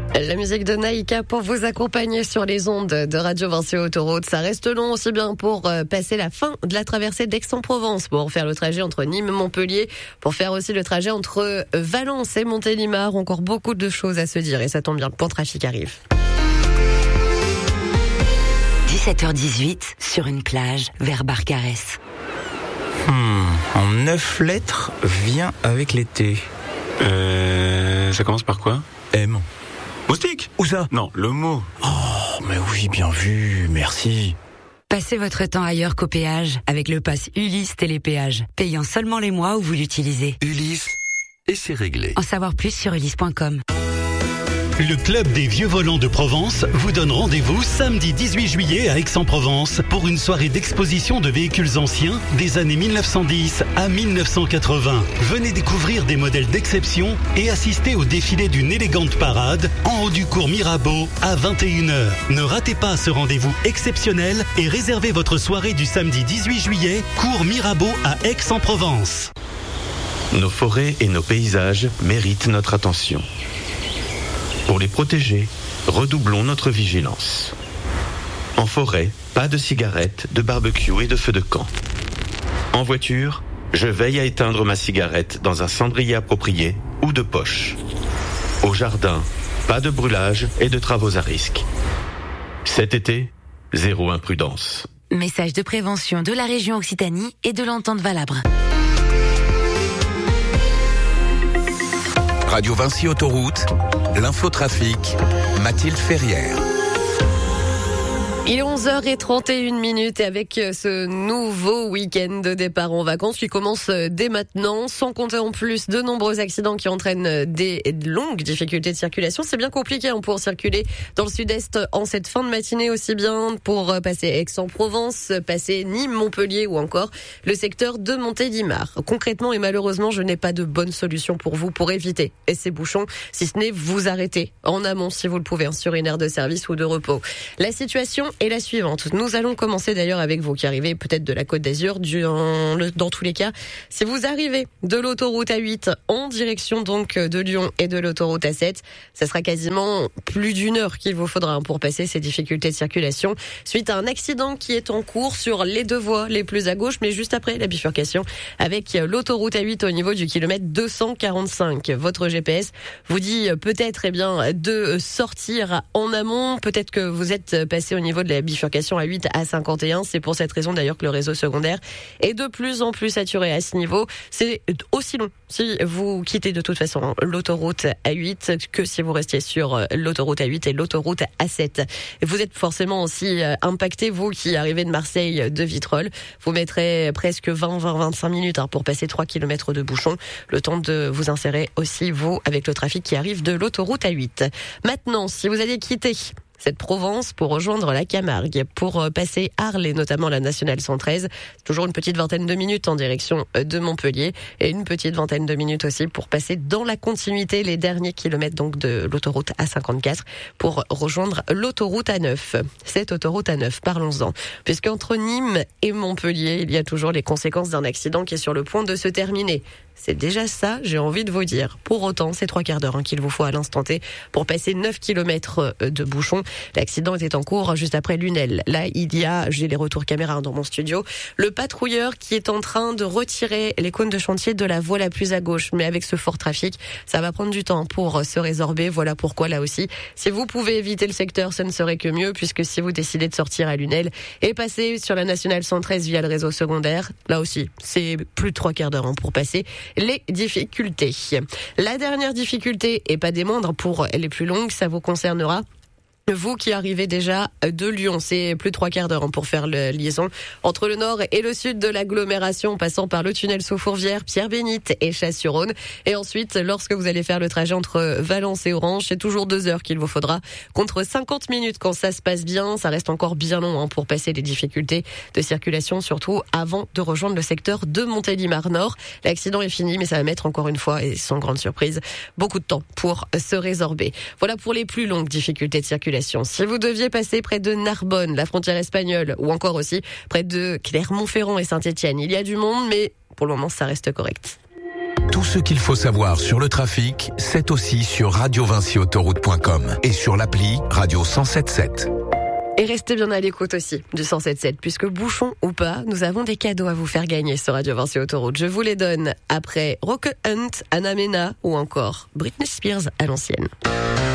La musique de Naïka pour vous accompagner sur les ondes de Radio Vinci Autoroute. Ça reste long aussi bien pour passer la fin de la traversée d'Aix-en-Provence, pour faire le trajet entre Nîmes et Montpellier, pour faire aussi le trajet entre Valence et Montélimar. Encore beaucoup de choses à se dire et ça tombe bien, le point trafic arrive. 17h18 sur une plage vers Barcarès. En 9 lettres, vient avec l'été. Ça commence par quoi? M. Moustique? Où ça? Non, le mot. Oh, mais oui, bien vu, merci. Passez votre temps ailleurs qu'au péage avec le pass Ulysse Télépéage, payant seulement les mois où vous l'utilisez. Ulysse, et c'est réglé. En savoir plus sur ulysse.com. Le Club des Vieux Volants de Provence vous donne rendez-vous samedi 18 juillet à Aix-en-Provence pour une soirée d'exposition de véhicules anciens des années 1910 à 1980. Venez découvrir des modèles d'exception et assister au défilé d'une élégante parade en haut du cours Mirabeau à 21h. Ne ratez pas ce rendez-vous exceptionnel et réservez votre soirée du samedi 18 juillet, cours Mirabeau à Aix-en-Provence. Nos forêts et nos paysages méritent notre attention. Pour les protéger, redoublons notre vigilance. En forêt, pas de cigarettes, de barbecue et de feux de camp. En voiture, je veille à éteindre ma cigarette dans un cendrier approprié ou de poche. Au jardin, pas de brûlage et de travaux à risque. Cet été, zéro imprudence. Message de prévention de la région Occitanie et de l'Entente Valabre. Radio Vinci Autoroute, l'infotrafic, Mathilde Ferrière. Il est 11h31 et avec ce nouveau week-end de départ en vacances qui commence dès maintenant, sans compter en plus de nombreux accidents qui entraînent des longues difficultés de circulation. C'est bien compliqué pour circuler dans le sud-est en cette fin de matinée, aussi bien pour passer Aix-en-Provence, passer Nîmes, Montpellier ou encore le secteur de Montélimar. Concrètement et malheureusement, je n'ai pas de bonne solution pour vous pour éviter ces bouchons, si ce n'est vous arrêter en amont si vous le pouvez sur une aire de service ou de repos. La situation est la suivante. Nous allons commencer d'ailleurs avec vous qui arrivez peut-être de la Côte d'Azur. Dans tous les cas, si vous arrivez de l'autoroute A8 en direction donc de Lyon et de l'autoroute A7, ça sera quasiment plus d'une heure qu'il vous faudra pour passer ces difficultés de circulation suite à un accident qui est en cours sur les deux voies les plus à gauche, mais juste après la bifurcation avec l'autoroute A8 au niveau du kilomètre 245. Votre GPS vous dit peut-être de sortir en amont. Peut-être que vous êtes passé au niveau de la bifurcation A8 à 51. C'est pour cette raison d'ailleurs que le réseau secondaire est de plus en plus saturé à ce niveau. C'est aussi long si vous quittez de toute façon l'autoroute A8 que si vous restiez sur l'autoroute A8 et l'autoroute A7. Vous êtes forcément aussi impacté, vous qui arrivez de Marseille, de Vitrolles. Vous mettrez presque 20-25 minutes pour passer 3 km de bouchon. Le temps de vous insérer aussi, vous, avec le trafic qui arrive de l'autoroute A8. Maintenant, si vous allez quitter cette Provence pour rejoindre la Camargue, pour passer Arles et notamment la Nationale 113. Toujours une petite vingtaine de minutes en direction de Montpellier et une petite vingtaine de minutes aussi pour passer dans la continuité les derniers kilomètres donc de l'autoroute A54 pour rejoindre l'autoroute A9. Cette autoroute A9, parlons-en, puisqu'entre Nîmes et Montpellier, il y a toujours les conséquences d'un accident qui est sur le point de se terminer. C'est déjà ça, j'ai envie de vous dire. Pour autant, c'est 3 quarts d'heure qu'il vous faut à l'instant T pour passer 9 km de bouchon. L'accident était en cours juste après Lunel. Là, j'ai les retours caméra dans mon studio, le patrouilleur qui est en train de retirer les cônes de chantier de la voie la plus à gauche. Mais avec ce fort trafic, ça va prendre du temps pour se résorber. Voilà pourquoi, là aussi, si vous pouvez éviter le secteur, ce ne serait que mieux, puisque si vous décidez de sortir à Lunel et passer sur la Nationale 113 via le réseau secondaire, là aussi, c'est plus de 3 quarts d'heure pour passer les difficultés. La dernière difficulté, et pas des moindres pour les plus longues, ça vous concernera. Vous qui arrivez déjà de Lyon, c'est plus de 3 quarts d'heure pour faire la liaison entre le nord et le sud de l'agglomération, passant par le tunnel sous Fourvière, Pierre-Bénite et Chasse-sur-Rhône. Et ensuite, lorsque vous allez faire le trajet entre Valence et Orange, c'est toujours 2 heures qu'il vous faudra, contre 50 minutes quand ça se passe bien. Ça reste encore bien long pour passer les difficultés de circulation, surtout avant de rejoindre le secteur de Montélimar Nord. L'accident est fini, mais ça va mettre encore une fois, et sans grande surprise, beaucoup de temps pour se résorber. Voilà pour les plus longues difficultés de circulation. Si vous deviez passer près de Narbonne, la frontière espagnole, ou encore aussi près de Clermont-Ferrand et Saint-Étienne, il y a du monde, mais pour le moment, ça reste correct. Tout ce qu'il faut savoir sur le trafic, c'est aussi sur radiovincyautoroute.com et sur l'appli Radio 107.7. Et restez bien à l'écoute aussi du 107.7, puisque bouchon ou pas, nous avons des cadeaux à vous faire gagner sur Radio Vinci Autoroute. Je vous les donne après Rocket Hunt, Anna Mena ou encore Britney Spears à l'ancienne.